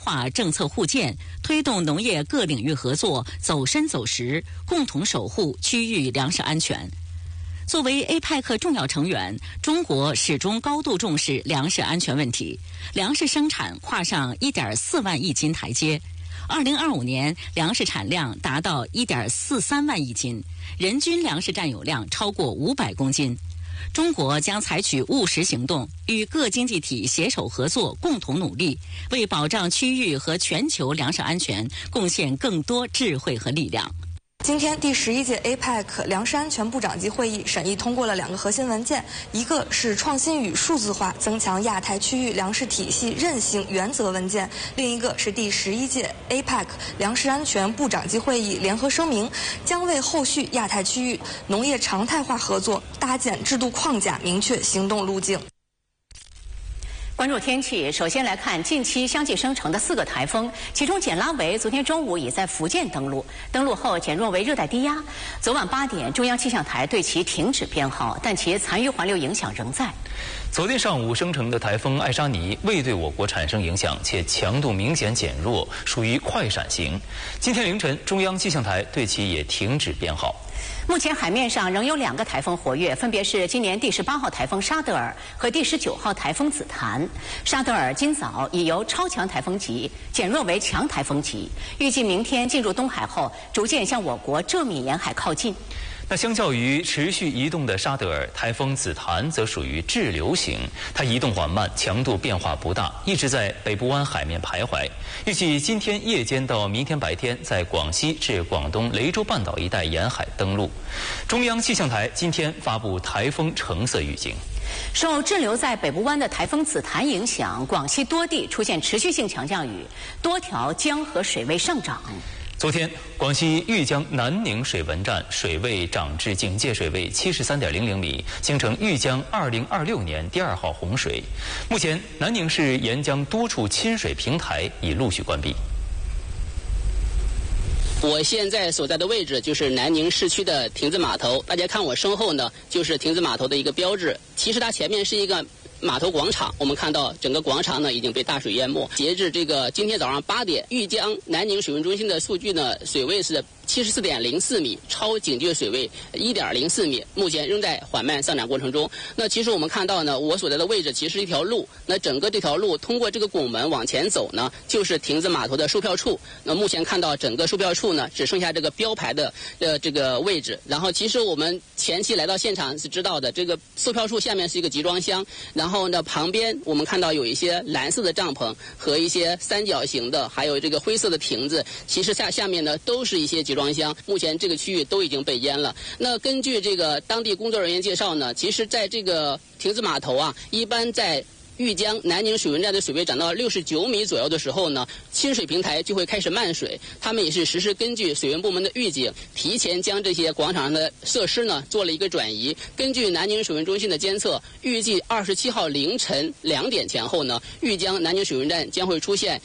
化政策互鉴，推动农业各领域合作走深走实，共同守护区域粮食安全。作为 APEC 重要成员，中国始终高度重视粮食安全问题，粮食生产跨上1.4万亿斤台阶。2025年，粮食产量达到1.43万亿斤，人均粮食占有量超过500公斤。中国将采取务实行动，与各经济体携手合作，共同努力，为保障区域和全球粮食安全贡献更多智慧和力量。 今天第11届 APEC 粮食安全部长级会议审议通过了2个核心文件，一个是创新与数字化增强亚太区域粮食体系韧性原则文件，另一个是第11届 APEC 粮食安全部长级会议联合声明，将为后续亚太区域农业常态化合作搭建制度框架，明确行动路径。 关注天气，首先来看近期相继生成的4个台风，其中简拉维昨天中午已在福建登陆，登陆后减弱为热带低压。昨晚8点，中央气象台对其停止编号，但其残余环流影响仍在。 昨天上午生成的台风艾莎尼未对我国产生影响，且强度明显减弱，属于快闪型。今天凌晨，中央气象台对其也停止编号。 目前海面上仍有2个台风活跃，分别是今年第18号台风沙德尔和第19号台风紫檀。沙德尔今早已由超强台风级减弱为强台风级，预计明天进入东海后，逐渐向我国浙闽沿海靠近。 那相较于持续移动的沙德尔，台风紫檀则属于滞留型，它移动缓慢，强度变化不大，一直在北部湾海面徘徊。预计今天夜间到明天白天，在广西至广东雷州半岛一带沿海登陆。中央气象台今天发布台风橙色预警。 受滞留在北部湾的台风紫檀影响，广西多地出现持续性强降雨，多条江河水位上涨。 昨天，广西玉江南宁水文站水位涨至警戒水位73.00米，形成玉江2026年第2号洪水。目前，南宁市沿江多处亲水平台已陆续关闭。 我现在所在的位置就是南宁市区的亭子码头，大家看我身后呢，就是亭子码头的一个标志。其实它前面是一个码头广场，我们看到整个广场呢已经被大水淹没。截至今天早上8点，玉江南宁水文中心的数据呢，水位是74.04米，超警戒水位1.04米，目前仍在缓慢上涨过程中。那其实我们看到呢，我所在的位置其实是一条路，那整个这条路通过这个拱门往前走呢，就是亭子码头的售票处。那目前看到整个售票处呢，只剩下这个标牌的这个位置。然后其实我们前期来到现场是知道的，这个售票处下面是一个集装箱，然后呢旁边我们看到有一些蓝色的帐篷和一些三角形的，还有这个灰色的亭子，其实下面呢都是一些集装箱，目前这个区域都已经被淹了。那根据这个当地工作人员介绍呢，其实在这个亭子码头啊，一般在玉江南宁水文站的水位涨到69米左右的时候呢，亲水平台就会开始漫水。他们也是实施根据水文部门的预警，提前将这些广场上的设施呢做了一个转移。根据南宁水文中心的监测，预计27号凌晨2点前后呢，玉江南宁水文站将会出现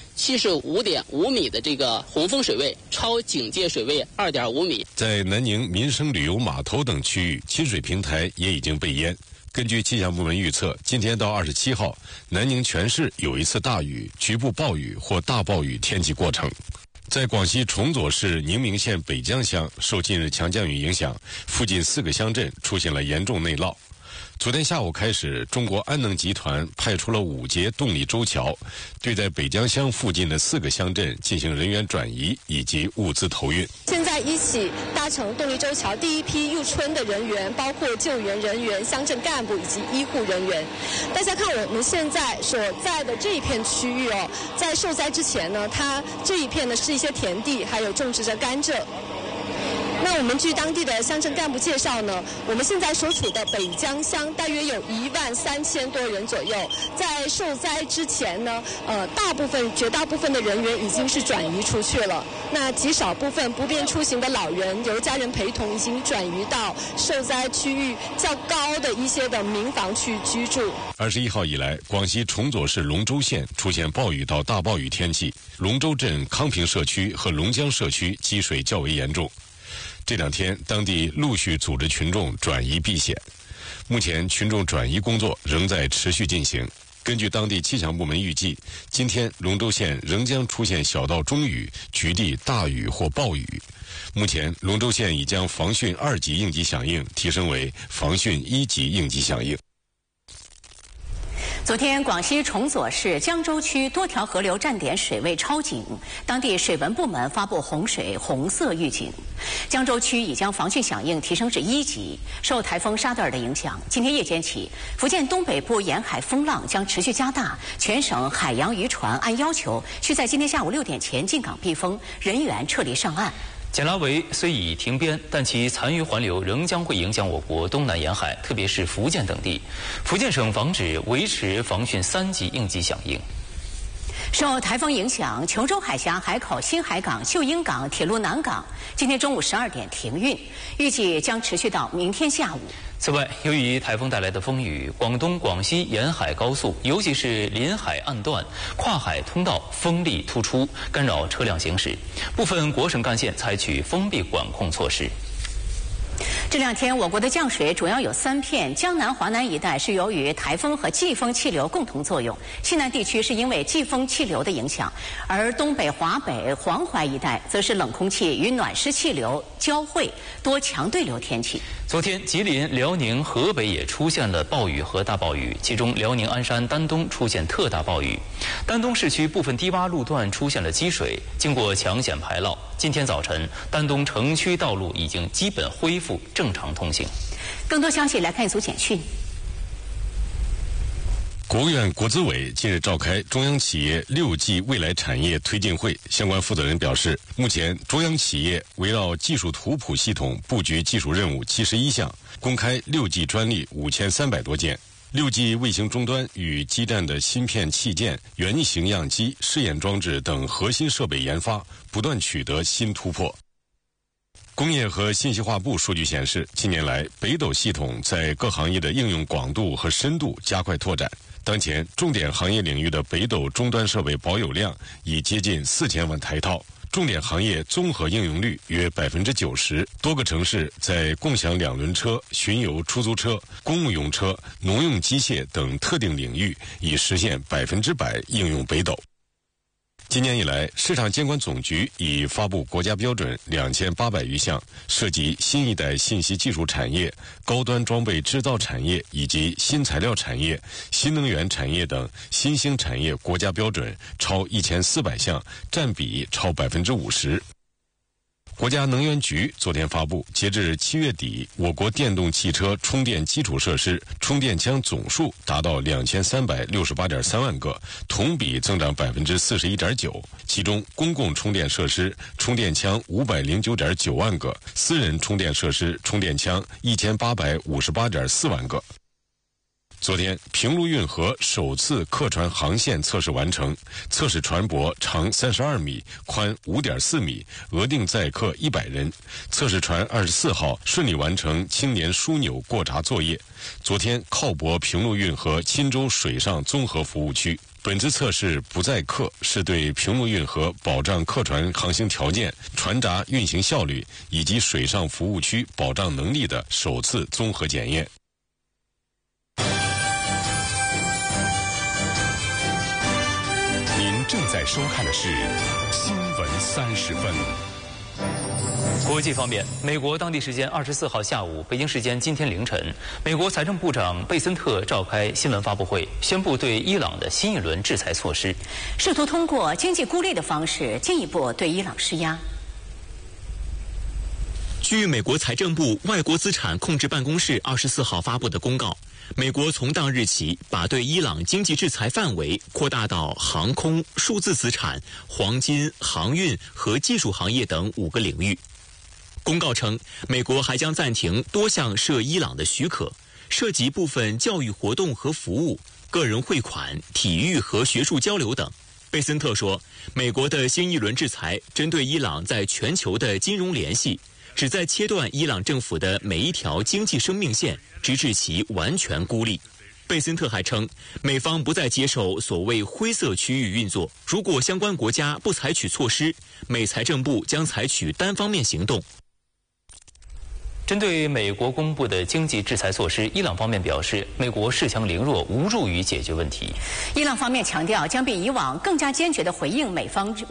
75.5米的这个洪峰水位，超警戒水位2.5米。 在南宁民生旅游码头等区域，亲水平台也已经被淹。根据气象部门预测，今天到27号，南宁全市有一次大雨、局部暴雨或大暴雨天气过程。在广西崇左市宁明县北江乡，受近日强降雨影响，附近4个乡镇出现了严重内涝。昨天下午开始，中国安能集团派出了5节动力舟桥，对在北江乡附近的4个乡镇进行人员转移以及物资投运。 现在一起搭乘动力舟桥第一批入村的人员，包括救援人员、乡镇干部以及医护人员。大家看我们现在所在的这一片区域哦，在受灾之前呢，它这一片呢是一些田地，还有种植着甘蔗。那我们据当地的乡镇干部介绍呢，我们现在所处的北江乡大约有13000多人左右。在受灾之前呢，绝大部分的人员已经是转移出去了。那极少部分不便出行的老人由家人陪同，已经转移到受灾区域较高的一些的民房去居住。 21号以来，广西崇左市龙州县出现暴雨到大暴雨天气，龙州镇康平社区和龙江社区积水较为严重。这2天，当地陆续组织群众转移避险。目前，群众转移工作仍在持续进行。 根据当地气象部门预计，今天龙州县仍将出现小到中雨，局地大雨或暴雨。目前，龙州县已将防汛2级应急响应提升为防汛1级应急响应。 昨天，广西崇左市江州区多条河流站点水位超警，当地水文部门发布洪水红色预警。江州区已将防汛响应提升至1级。受台风沙德尔的影响，今天夜间起，福建东北部沿海风浪将持续加大，全省海洋渔船按要求需在今天下午6点前进港避风，人员撤离上岸。 简拉维虽已停编，但其残余环流仍将会影响我国东南沿海，特别是福建等地。福建省防指维持防汛3级应急响应。 受台风影响，琼州海峡海口新海港、秀英港、铁路南港今天中午12点停运，预计将持续到明天下午。 此外，由于台风带来的风雨，广东、广西沿海高速，尤其是临海岸段、跨海通道风力突出，干扰车辆行驶。部分国省干线采取封闭管控措施。 这2天，我国的降水主要有3片。江南、华南一带是由于台风和季风气流共同作用，西南地区是因为季风气流的影响，而东北、华北、黄淮一带则是冷空气与暖湿气流交汇，多强对流天气。 昨天，吉林、辽宁、河北也出现了暴雨和大暴雨，其中辽宁鞍山、丹东出现特大暴雨，丹东市区部分低洼路段出现了积水，经过抢险排涝，今天早晨，丹东城区道路已经基本恢复正常通行。 更多消息来看一组简讯。 国务院国资委近日召开中央企业6G 未来产业推进会，相关负责人表示，目前中央企业围绕技术图谱系统布局技术任务71项，公开6G 专利5300多件。6G 卫星终端与基站的芯片器件、原型样机、试验装置等核心设备研发不断取得新突破。工业和信息化部数据显示，近年来北斗系统在各行业的应用广度和深度加快拓展。当前，重点行业领域的北斗终端设备保有量已接近4000万台套，重点行业综合应用率约90%。多个城市在共享2轮车、巡游出租车、公务用车、农用机械等特定领域已实现100%应用北斗。今年以来，市场监管总局已发布国家标准2800余项，涉及新一代信息技术产业、高端装备制造产业以及新材料产业、新能源产业等新兴产业国家标准超1400项，占比超50%。国家能源局昨天发布，截至7月底，我国电动汽车充电基础设施充电枪总数达到2368.3万个，同比增长41.9%。其中，公共充电设施充电枪509.9万个，私人充电设施充电枪1858.4万个。昨天，平陆运河首次客船航线测试完成，测试船舶长32米，宽5.4米，额定载客100人。测试船24号顺利完成青年枢纽过闸作业。昨天靠泊平陆运河钦州水上综合服务区。本次测试不载客，是对平陆运河保障客船航行条件、船闸运行效率以及水上服务区保障能力的首次综合检验。 您正在收看的是新闻30分。 国际方面，美国当地时间24号下午，北京时间今天凌晨，美国财政部长贝森特召开新闻发布会，宣布对伊朗的新一轮制裁措施， 试图通过经济孤立的方式进一步对伊朗施压。 据美国财政部外国资产控制办公室24号发布的公告，美国从当日起把对伊朗经济制裁范围扩大到航空、数字资产、黄金、航运和技术行业等5个领域。公告称，美国还将暂停多项涉伊朗的许可，涉及部分教育活动和服务、个人汇款、体育和学术交流等。贝森特说，美国的新一轮制裁针对伊朗在全球的金融联系，旨在切断伊朗政府的每一条经济生命线，直至其完全孤立。贝森特还称，美方不再接受所谓灰色区域运作，如果相关国家不采取措施，美财政部将采取单方面行动。 针对美国公布的经济制裁措施，伊朗方面表示，美国恃强凌弱，无助于解决问题。 伊朗方面强调，将比以往更加坚决地回应美方